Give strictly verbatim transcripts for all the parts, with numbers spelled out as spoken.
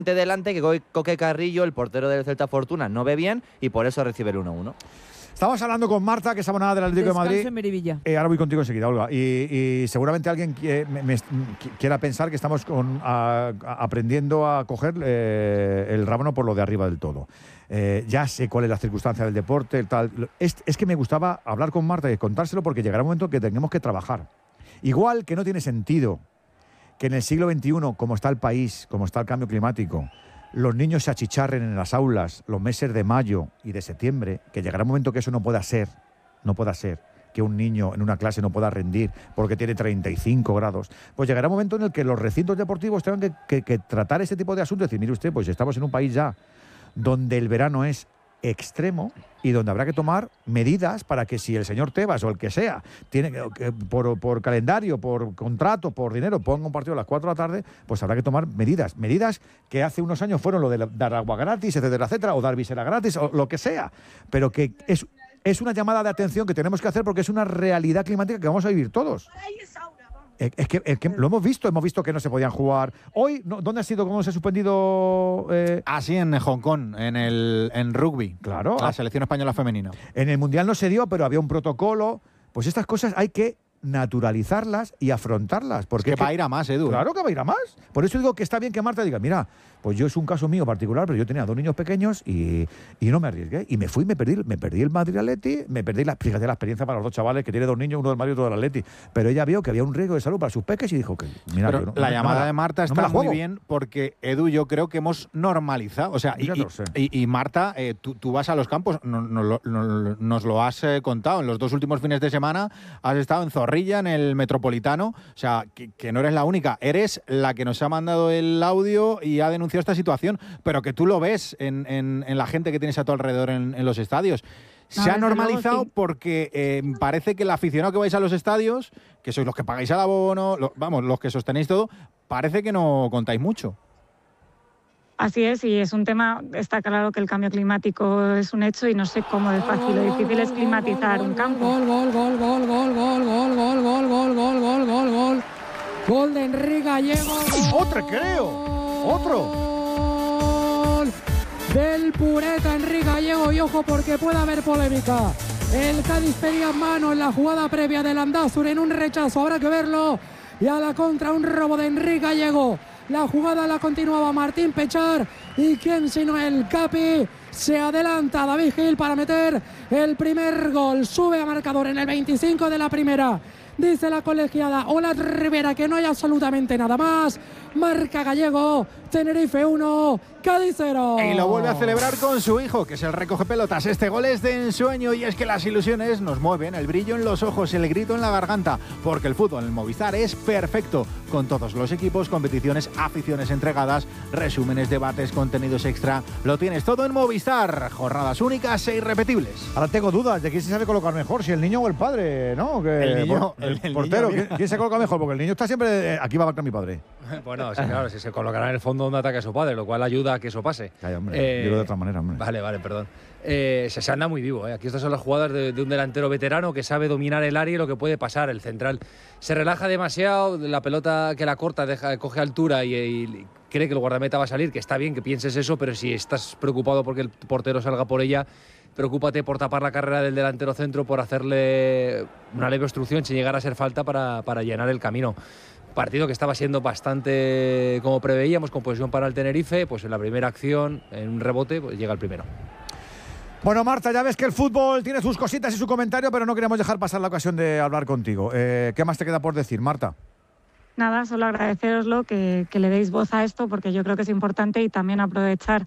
delante que Coque Carrillo, el portero del Celta Fortuna, no ve bien y por eso recibe el uno uno. Estamos hablando con Marta, que es abonada del Atlético Descanso de Madrid. En Miribilla. Eh, ahora voy contigo enseguida, Olga. Y, y seguramente alguien que, me, me, quiera pensar que estamos con, a, a, aprendiendo a coger eh, el rábano por lo de arriba del todo. Eh, ya sé cuál es la circunstancia del deporte, tal. Es, es que me gustaba hablar con Marta y contárselo porque llegará un momento que tengamos que trabajar. Igual que no tiene sentido que en el siglo veintiuno, como está el país, como está el cambio climático, los niños se achicharren en las aulas los meses de mayo y de septiembre, que llegará un momento que eso no pueda ser, no pueda ser, que un niño en una clase no pueda rendir porque tiene treinta y cinco grados, pues llegará un momento en el que los recintos deportivos tengan que, que, que tratar ese tipo de asuntos, decir, mire usted, pues estamos en un país ya donde el verano es extremo y donde habrá que tomar medidas para que si el señor Tebas o el que sea tiene que, por, por calendario, por contrato, por dinero, ponga un partido a las cuatro de la tarde, pues habrá que tomar medidas, medidas que hace unos años fueron lo de dar agua gratis, etcétera, etcétera, o dar visera gratis, o lo que sea, pero que es, es una llamada de atención que tenemos que hacer porque es una realidad climática que vamos a vivir todos. Es que, es que lo hemos visto, hemos visto que no se podían jugar. Hoy, no, ¿dónde ha sido? ¿Cómo se ha suspendido? Eh? Ah, sí, en Hong Kong, en el en rugby. Claro. La selección española femenina. En el Mundial no se dio, pero había un protocolo. Pues estas cosas hay que naturalizarlas y afrontarlas. Porque es que va a ir a más, Edu. Claro que va a ir a más. Por eso digo que está bien que Marta diga, mira, pues yo es un caso mío particular, pero yo tenía dos niños pequeños y, y no me arriesgué. Y me fui, me perdí, me perdí el Madrid Atleti, me perdí la, fíjate, la experiencia para los dos chavales, que tiene dos niños, uno del Madrid y otro del Atleti. Pero ella vio que había un riesgo de salud para sus peques y dijo que, mira, pero yo no, la no, llamada nada, de Marta no está muy bien porque, Edu, yo creo que hemos normalizado. O sea, y, y, y, y Marta, eh, tú, tú vas a los campos, no, no, no, nos lo has eh, contado, en los dos últimos fines de semana has estado en Zorrilla, en el Metropolitano, o sea, que, que no eres la única, eres la que nos ha mandado el audio y ha denunciado esta situación, pero que tú lo ves en, en, en la gente que tienes a tu alrededor en, en los estadios. Se no, ha normalizado luego, sí. porque eh, parece que el aficionado que vais a los estadios, que sois los que pagáis el abono, lo, vamos, los que sostenéis todo, parece que no contáis mucho. Así es, y es un tema, está claro que el cambio climático es un hecho y no sé cómo de fácil o difícil es climatizar un campo. Gol, gol, gol, gol, gol, gol, gol, gol, gol, gol, gol, gol, gol, gol. Gol de Enrique Gallego. ¡Otro, creo! ¡Otro! Del pureta Enrique Gallego, y ojo porque puede haber polémica. El Cádiz pedía mano en la jugada previa del Landázur en un rechazo, habrá que verlo. Y a la contra un robo de Enrique Gallego. La jugada la continuaba Martín Pechar y quién sino el Capi. Se adelanta David Gil para meter el primer gol. Sube a marcador en el veinticinco de la primera. Dice la colegiada Ola Rivera que no hay absolutamente nada más. Marca Gallego, Tenerife uno, Cádiz cero. Y lo vuelve a celebrar con su hijo, que es el recoge pelotas. Este gol es de ensueño y es que las ilusiones nos mueven, el brillo en los ojos, el grito en la garganta, porque el fútbol en el Movistar es perfecto, con todos los equipos, competiciones, aficiones entregadas, resúmenes, debates, contenidos extra. Lo tienes todo en Movistar, jornadas únicas e irrepetibles. Ahora tengo dudas de quién se sabe colocar mejor, si el niño o el padre, ¿no? Que el niño, el, el, el portero, niño, ¿quién, ¿quién se coloca mejor? Porque el niño está siempre, eh, aquí va a marcar mi padre. Bueno, sí, claro, si se colocará en el fondo donde ataque a su padre, lo cual ayuda a que eso pase. Ay, hombre, eh, digo de otra manera, hombre. Vale, vale, perdón. Eh, se, se anda muy vivo, ¿eh? Aquí estas son las jugadas de, de un delantero veterano que sabe dominar el área y lo que puede pasar. El central se relaja demasiado, la pelota que la corta deja, coge altura y, y cree que el guardameta va a salir, que está bien que pienses eso, pero si estás preocupado porque el portero salga por ella, preocúpate por tapar la carrera del delantero centro, por hacerle una leve obstrucción sin llegar a ser falta para, para llenar el camino. Partido que estaba siendo bastante como preveíamos, con posesión para el Tenerife, pues en la primera acción, en un rebote, pues llega el primero. Bueno, Marta, ya ves que el fútbol tiene sus cositas y su comentario, pero no queremos dejar pasar la ocasión de hablar contigo. Eh, ¿Qué más te queda por decir, Marta? Nada, solo agradeceroslo, que, que le deis voz a esto, porque yo creo que es importante, y también aprovechar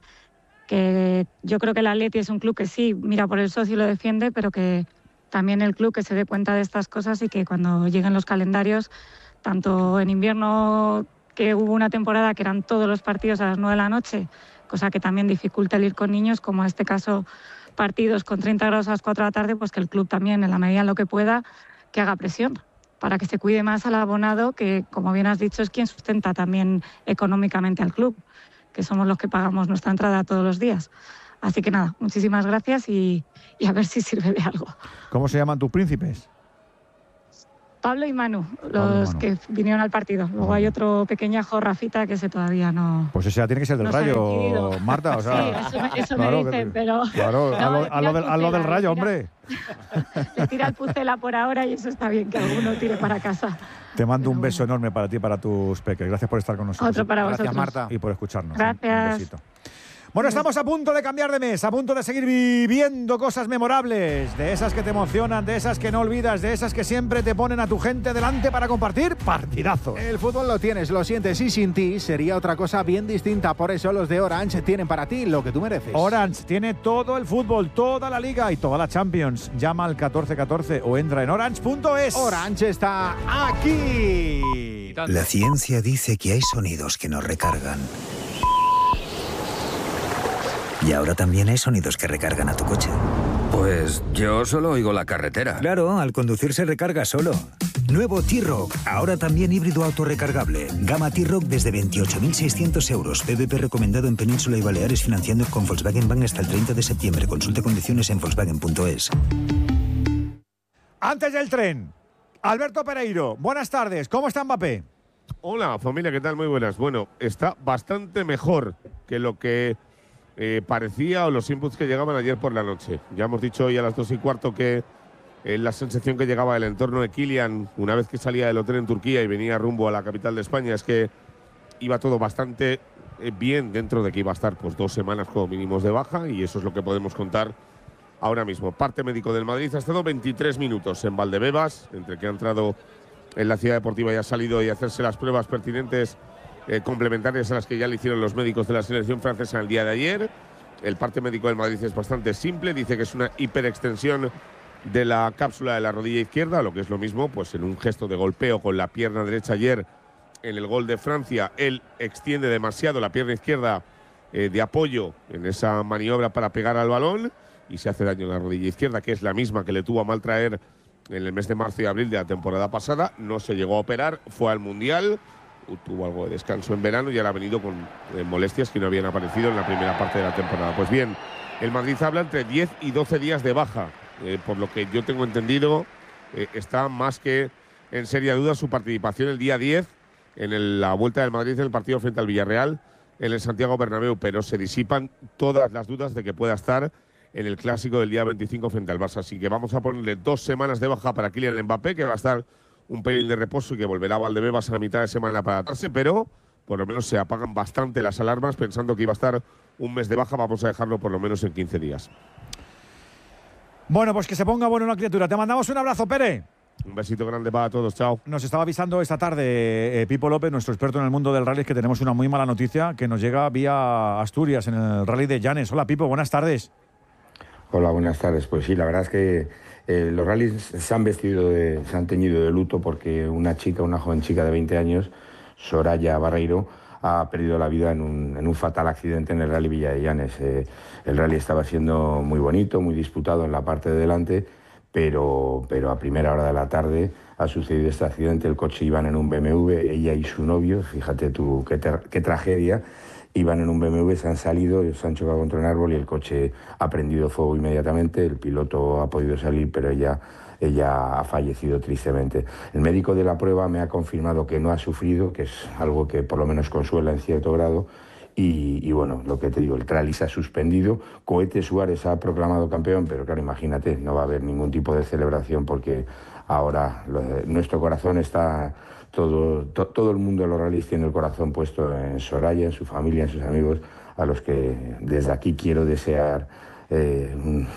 que yo creo que el Atleti es un club que sí, mira por el socio y lo defiende, pero que también el club que se dé cuenta de estas cosas y que cuando lleguen los calendarios, tanto en invierno, que hubo una temporada que eran todos los partidos a las nueve de la noche, cosa que también dificulta el ir con niños, como en este caso partidos con treinta grados a las cuatro de la tarde, pues que el club también, en la medida en lo que pueda, que haga presión para que se cuide más al abonado, que como bien has dicho es quien sustenta también económicamente al club, que somos los que pagamos nuestra entrada todos los días. Así que nada, muchísimas gracias y, y a ver si sirve de algo. ¿Cómo se llaman tus príncipes? Pablo y Manu, los Pablo y Manu. que vinieron al partido. Luego Ah. hay otro pequeñajo, Rafita, que ese todavía no. Pues ese ya tiene que ser del No se ha Rayo, decidido. Marta. O sea, Sí, eso me, eso claro, me que- dicen, pero. Claro, No, hazlo, le tira hazlo el del, hazlo del Pucela, Rayo, le tira- hombre. Le tira el Pucela por ahora y eso está bien, que alguno tire para casa. Te mando un Pero beso bueno. enorme para ti y para tus peques. Gracias por estar con nosotros. Otro para Gracias, vosotros. Marta. Y por escucharnos. Gracias. Un besito. Bueno, estamos a punto de cambiar de mes, a punto de seguir viviendo cosas memorables, de esas que te emocionan, de esas que no olvidas, de esas que siempre te ponen a tu gente delante para compartir partidazos. El fútbol lo tienes, lo sientes y sin ti sería otra cosa bien distinta. Por eso los de Orange tienen para ti lo que tú mereces. Orange tiene todo el fútbol, toda la liga y toda la Champions. Llama al catorce catorce o entra en orange punto es. Orange está aquí. La ciencia dice que hay sonidos que nos recargan. Y ahora también hay sonidos que recargan a tu coche. Pues yo solo oigo la carretera. Claro, al conducir se recarga solo. Nuevo T-Rock, ahora también híbrido autorrecargable. Gama T-Rock desde veintiocho mil seiscientos euros. P V P recomendado en Península y Baleares financiando con Volkswagen Bank hasta el treinta de septiembre. Consulte condiciones en volkswagen punto es. Antes del tren, Alberto Pereiro, buenas tardes. ¿Cómo está Mbappé? Hola, familia, ¿qué tal? Muy buenas. Bueno, está bastante mejor que lo que eh, parecía o los inputs que llegaban ayer por la noche. Ya hemos dicho hoy a las dos y cuarto que eh, la sensación que llegaba del entorno de Kylian una vez que salía del hotel en Turquía y venía rumbo a la capital de España es que iba todo bastante eh, bien, dentro de que iba a estar pues dos semanas como mínimos de baja, y eso es lo que podemos contar ahora mismo. Parte médico del Madrid ha estado veintitrés minutos en Valdebebas, entre que ha entrado en la ciudad deportiva y ha salido y hacerse las pruebas pertinentes eh, complementarias a las que ya le hicieron los médicos de la selección francesa el día de ayer. El parte médico del Madrid es bastante simple, dice que es una hiperextensión de la cápsula de la rodilla izquierda, lo que es lo mismo, pues en un gesto de golpeo con la pierna derecha ayer en el gol de Francia, él extiende demasiado la pierna izquierda eh, de apoyo en esa maniobra para pegar al balón y se hace daño en la rodilla izquierda, que es la misma que le tuvo a mal traer en el mes de marzo y abril de la temporada pasada. No se llegó a operar, fue al Mundial, tuvo algo de descanso en verano y ahora ha venido con eh, molestias que no habían aparecido en la primera parte de la temporada. Pues bien, el Madrid habla entre diez y doce días de baja. Eh, por lo que yo tengo entendido, eh, está más que en seria duda su participación el día diez en el, la vuelta del Madrid en el partido frente al Villarreal en el Santiago Bernabéu, pero se disipan todas las dudas de que pueda estar en el clásico del día veinticinco frente al Barça. Así que vamos a ponerle dos semanas de baja para Kylian Mbappé, que va a estar un pelín de reposo y que volverá a Valdebebas a la mitad de semana para adaptarse, pero por lo menos se apagan bastante las alarmas pensando que iba a estar un mes de baja. Vamos a dejarlo por lo menos en quince días. Bueno, pues que se ponga bueno una criatura. Te mandamos un abrazo, Pere. Un besito grande para todos, chao. Nos estaba avisando esta tarde eh, Pipo López, nuestro experto en el mundo del rally, que tenemos una muy mala noticia que nos llega vía Asturias en el rally de Llanes. Hola, Pipo, buenas tardes. Hola, buenas tardes. Pues sí, la verdad es que eh, los rallies se han vestido, de, se han teñido de luto porque una chica, una joven chica de veinte años, Soraya Barreiro, ha perdido la vida en un, en un fatal accidente en el rally Villa de Llanes. Eh, el rally estaba siendo muy bonito, muy disputado en la parte de delante, pero, pero a primera hora de la tarde ha sucedido este accidente. El coche iban en un B M W, ella y su novio, fíjate tú qué, ter- qué tragedia. Iban en un B M W, se han salido, se han chocado contra un árbol y el coche ha prendido fuego inmediatamente. El piloto ha podido salir, pero ella, ella ha fallecido tristemente. El médico de la prueba me ha confirmado que no ha sufrido, que es algo que por lo menos consuela en cierto grado. Y, y bueno, lo que te digo, el rally se ha suspendido. Cohete Suárez ha proclamado campeón, pero claro, imagínate, no va a haber ningún tipo de celebración porque ahora lo, nuestro corazón está... Todo, to, todo el mundo de los rallies tiene el corazón puesto en Soraya, en su familia, en sus amigos, a los que desde aquí quiero desear. Eh,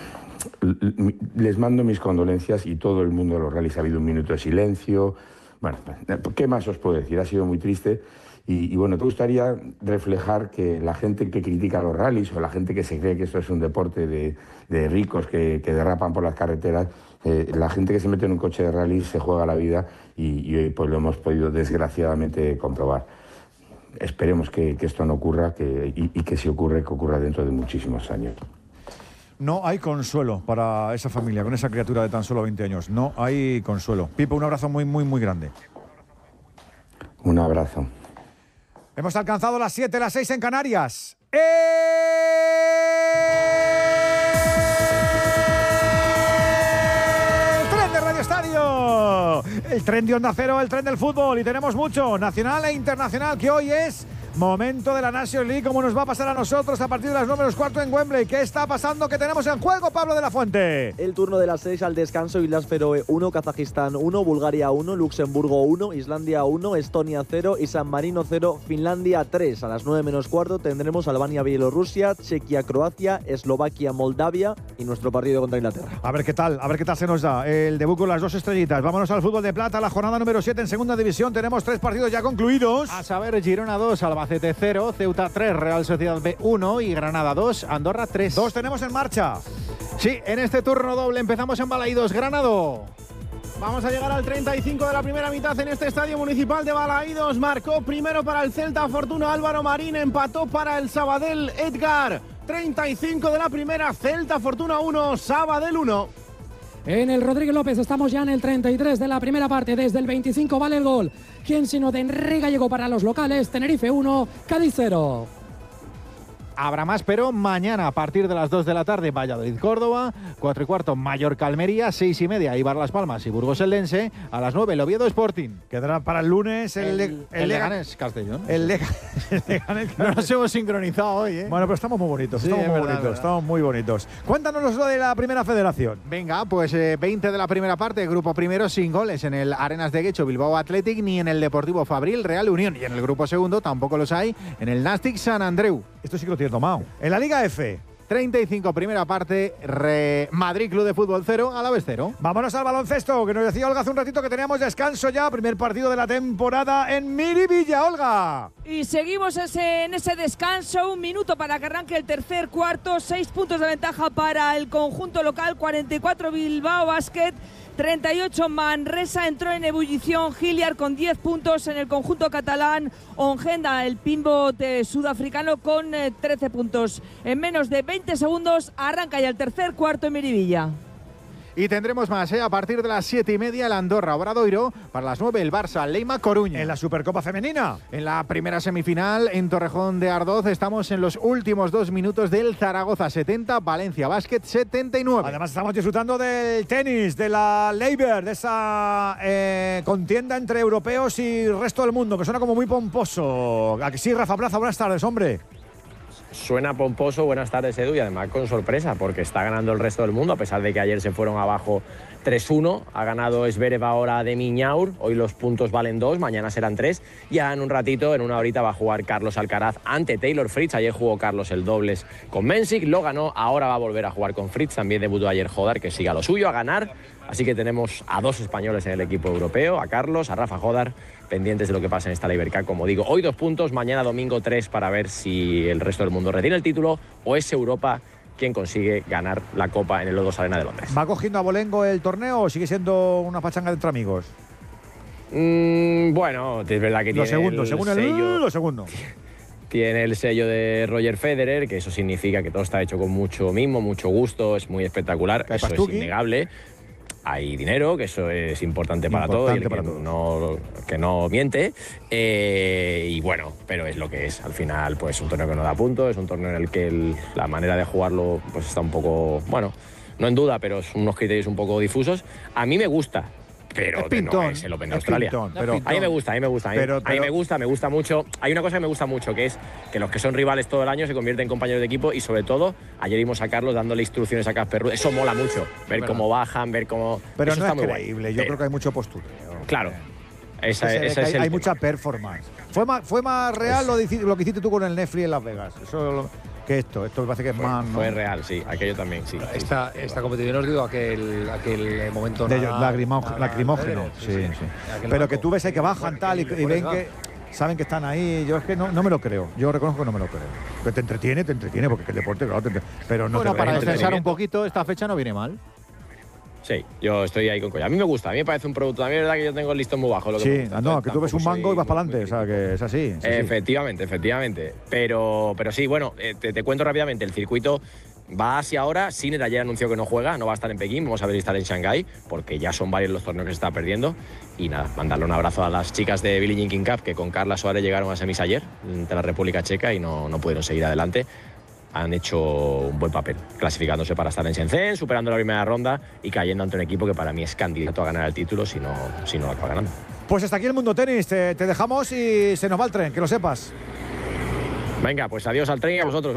les mando mis condolencias y todo el mundo de los rallies ha habido un minuto de silencio. Bueno, ¿qué más os puedo decir? Ha sido muy triste. Y, y bueno, te gustaría reflejar que la gente que critica los rallies o la gente que se cree que esto es un deporte de, de ricos que, que derrapan por las carreteras, eh, la gente que se mete en un coche de rally se juega la vida y, y hoy pues lo hemos podido desgraciadamente comprobar. Esperemos que, que esto no ocurra que, y, y que si ocurre, que ocurra dentro de muchísimos años. No hay consuelo para esa familia, con esa criatura de tan solo veinte años. No hay consuelo. Pipo, un abrazo muy, muy, muy grande. Un abrazo. Hemos alcanzado las siete, las seis en Canarias. ¡El tren de Radio Estadio! El tren de Onda Cero, el tren del fútbol, y tenemos mucho, nacional e internacional, que hoy es momento de la Nations League, como nos va a pasar a nosotros a partir de las nueve menos cuarto en Wembley. ¿Qué está pasando? ¿Qué tenemos en juego, Pablo de la Fuente? El turno de las seis al descanso: Islas Feroe uno, Kazajistán uno, Bulgaria uno, Luxemburgo uno, Islandia uno, Estonia cero y San Marino cero, Finlandia tres. A las nueve menos cuarto tendremos Albania, Bielorrusia, Chequia, Croacia, Eslovaquia, Moldavia y nuestro partido contra Inglaterra. A ver qué tal, a ver qué tal se nos da el debut con las dos estrellitas. Vámonos al fútbol de plata, la jornada número siete en segunda división. Tenemos tres partidos ya concluidos. A saber, Girona dos, Albacete cero, Ceuta tres, Real Sociedad B uno y Granada dos, Andorra tres. Dos tenemos en marcha. Sí, en este turno doble empezamos en Balaídos, Granado. Vamos a llegar al treinta y cinco de la primera mitad en este estadio municipal de Balaídos. Marcó primero para el Celta Fortuna Álvaro Marín, empató para el Sabadell Edgar. treinta y cinco de la primera, Celta Fortuna uno, Sabadell uno. En el Rodríguez López estamos ya en el treinta y tres de la primera parte. Desde el veinticinco vale el gol. ¿Quién sino de Enrique Gallego para los locales? Tenerife uno, Cádiz cero. Habrá más, pero mañana a partir de las dos de la tarde, Valladolid-Córdoba, cuatro y cuarto, Mallorca-Almería, seis y media, Eibar-Las Palmas y Burgos-Eldense, a las nueve, el Oviedo-Sporting. Quedará para el lunes el, el, el, el Leganés-Castellón. El Leganés. No nos hemos sincronizado hoy, ¿eh? Bueno, pero estamos muy bonitos, sí, estamos muy verdad, bonitos, verdad. estamos muy bonitos. Cuéntanos lo de la primera federación. Venga, pues eh, veinte de la primera parte, grupo primero sin goles en el Arenas de Guecho, Bilbao Athletic, ni en el Deportivo Fabril, Real Unión, y en el grupo segundo tampoco los hay en el Nàstic Sant Andreu. Esto sí que lo tiene tomado. En la Liga F. treinta y cinco primera parte, Re Madrid Club de Fútbol cero, Alavés cero. Vámonos al baloncesto, que nos decía Olga hace un ratito que teníamos descanso ya. Primer partido de la temporada en Miribilla, Olga. Y seguimos ese, en ese descanso, un minuto para que arranque el tercer cuarto, seis puntos de ventaja para el conjunto local, cuarenta y cuatro Bilbao Basket, treinta y ocho Manresa. Entró en ebullición Hilliard con diez puntos. En el conjunto catalán, Ongenda, el pivot sudafricano, con eh, trece puntos. En menos de veinte segundos arranca ya el tercer cuarto en Miribilla. Y tendremos más, ¿eh? A partir de las siete y media el Andorra Obradoiro, para las nueve el Barça Leima Coruña. En la Supercopa Femenina. En la primera semifinal en Torrejón de Ardoz estamos en los últimos dos minutos del Zaragoza setenta, Valencia Basket setenta y nueve. Además estamos disfrutando del tenis, de la Leiber, de esa eh, contienda entre europeos y el resto del mundo, que suena como muy pomposo. Aquí sí, Rafa Plaza, buenas tardes, hombre. Suena pomposo, buenas tardes Edu, y además con sorpresa porque está ganando el resto del mundo, a pesar de que ayer se fueron abajo tres uno, ha ganado Zverev ahora de Miñaur, hoy los puntos valen dos, mañana serán tres, y en un ratito, en una horita va a jugar Carlos Alcaraz ante Taylor Fritz. Ayer jugó Carlos el dobles con Mensik, lo ganó, ahora va a volver a jugar con Fritz, también debutó ayer Jodar, que siga lo suyo, a ganar, así que tenemos a dos españoles en el equipo europeo, a Carlos, a Rafa Jodar, pendientes de lo que pasa en esta Leiber Cup, como digo, hoy dos puntos, mañana domingo tres, para ver si el resto del mundo retiene el título o es Europa quien consigue ganar la Copa en el O dos Arena de Londres. ¿Va cogiendo a bolengo el torneo o sigue siendo una pachanga entre amigos? Mm, bueno, es verdad que lo tiene segundo, el según sello, el, lo segundo. Tiene el sello de Roger Federer, que eso significa que todo está hecho con mucho mimo, mucho gusto, es muy espectacular, eso es innegable. Hay dinero, que eso es importante para todo, y el que, no, que no miente. Eh, y bueno, pero es lo que es. Al final, pues un torneo que no da puntos, es un torneo en el que el, la manera de jugarlo pues está un poco, bueno, no en duda, pero son unos criterios un poco difusos. A mí me gusta, pero es pintón, no es el Open de Australia. Pintón, pero, a mí me gusta, a mí me gusta. A mí, pero, pero, a mí me gusta, me gusta mucho. Hay una cosa que me gusta mucho, que es que los que son rivales todo el año se convierten en compañeros de equipo, y sobre todo, ayer vimos a Carlos dándole instrucciones a Casper Ruud. Eso mola mucho, ver pero, cómo bajan, ver cómo... Pero eso no está es muy creíble, guay. yo pero, creo que hay mucho postureo. Claro. Esa, ese, ese hay, es el hay mucha performance. Fue más, fue más real lo, de, lo que hiciste tú con el Netflix en Las Vegas. Eso lo, que esto, esto me parece que es fue, más. ¿no? Fue real, sí, aquello también, sí. Esta, sí, esta competición, os digo, aquel, aquel momento. De nada, lacrimógeno, nada, lacrimógeno. nada, Sí, sí, sí. sí. Pero banco. que tú ves ahí que bajan tal y, y ven que saben que están ahí. Yo es que no, no me lo creo. Yo reconozco que no me lo creo. Que te entretiene, te entretiene, porque el deporte, claro, te entretiene. Pero no bueno, te para no descansar un poquito, esta fecha no viene mal. Sí, yo estoy ahí con Colla. A mí me gusta, a mí me parece un producto. A mí es verdad que yo tengo el listón muy bajo. Lo que sí, me gusta, no, que tú ves un mango y vas para adelante. O sea, que es así. Es así. Efectivamente, efectivamente. Pero, pero sí, bueno, eh, te, te cuento rápidamente. El circuito va hacia ahora. Sinner ayer anunció que no juega, no va a estar en Pekín. Vamos a ver si está en Shanghái, porque ya son varios los torneos que se está perdiendo. Y nada, mandarle un abrazo a las chicas de Billie Jean King Cup, que con Carla Suárez llegaron a semis ayer, de la República Checa, y no, no pudieron seguir adelante. han hecho un buen papel, clasificándose para estar en Shenzhen, superando la primera ronda y cayendo ante un equipo que para mí es candidato a ganar el título si no, si no lo acaba ganando. Pues hasta aquí el Mundo Tenis, te, te dejamos y se nos va el tren, que lo sepas. Venga, pues adiós al tren y a vosotros.